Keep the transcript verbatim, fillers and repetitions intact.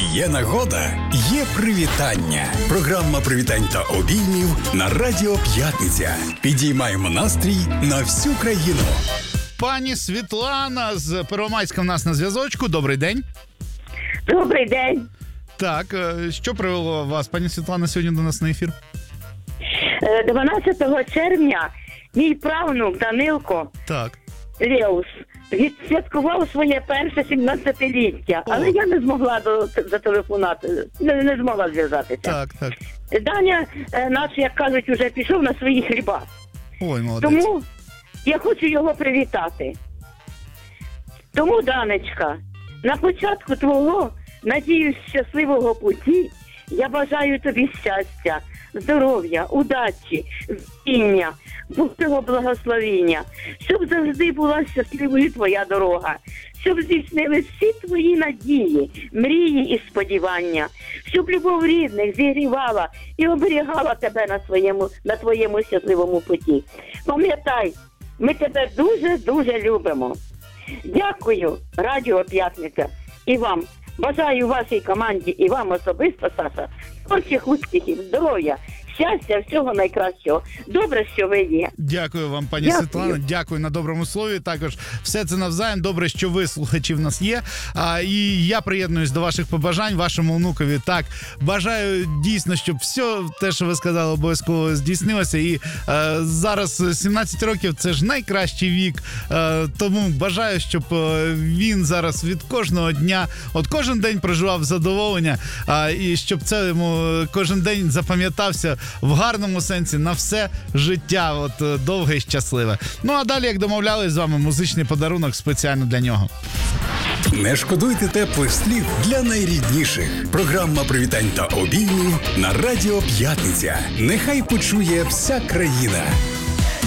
Є нагода, є привітання. Програма привітань та обіймів на Радіо П'ятниця. Підіймаємо настрій на всю країну. Пані Світлана з Первомайська в нас на зв'язочку. Добрий день. Добрий день. Так, що привело вас, пані Світлана, сьогодні до нас на ефір? дванадцятого червня мій правнук Данилко Так. Леус відсвяткував своє перше сімнадцятиліття, але я не змогла до, зателефонувати, не, не змогла зв'язатися. Так, так. Даня е, наш, як кажуть, уже пішов на свої хліба. Ой, молодець. Тому я хочу його привітати. Тому, Данечка, на початку твого, надіюсь, щасливого путі я бажаю тобі щастя, здоров'я, удачі, вміння, Божого благословіння, щоб завжди була щасливою твоя дорога, щоб здійснили всі твої надії, мрії і сподівання, щоб любов рідних зігрівала і оберігала тебе на своєму, на твоєму щасливому путі. Пам'ятай, ми тебе дуже-дуже любимо. Дякую, Радіо П'ятниця, і вам. Бажаю вашій команді і вам особисто, Саша, творчих успіхів, здоров'я, щастя, всього найкращого. Добре, що ви є. Дякую вам, пані Дякую. Світлана. Дякую на доброму слові. Також все це навзаєм. Добре, що ви, слухачі, в нас є. А, і я приєднуюсь до ваших побажань, вашому онукові. Так, бажаю дійсно, щоб все те, що ви сказали, обов'язково здійснилося. І е, зараз сімнадцять років – це ж найкращий вік. Е, тому бажаю, щоб е, він зараз від кожного дня, от кожен день проживав задоволення, а, і щоб це йому кожен день запам'ятався в гарному сенсі на все життя, от довге і щасливе. Ну а далі, як домовлялись з вами, музичний подарунок спеціально для нього. Не шкодуйте теплих слів для найрідніших. Програма привітань та обіймів на Радіо П'ятниця. Нехай почує вся країна.